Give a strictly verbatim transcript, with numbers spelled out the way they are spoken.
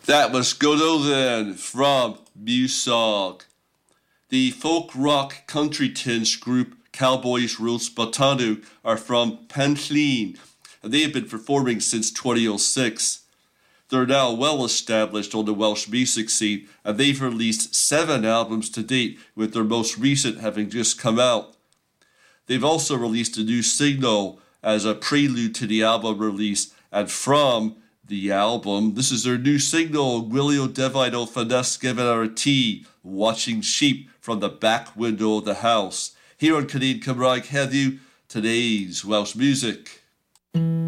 That was Godot then from Musog. The folk rock country tinged group Cowboys Roots Botanu are from Pantleen, and they have been performing since twenty oh six. They're now well established on the Welsh music scene, and they've released seven albums to date, with their most recent having just come out. They've also released a new single as a prelude to the album release, and from the album, this is their new single, Gwylio Defaid o Ffenest Gefn ar y Tŷ, watching sheep from the back window of the house. Here on Cynnig Cymraeg heddiw, today's Welsh music.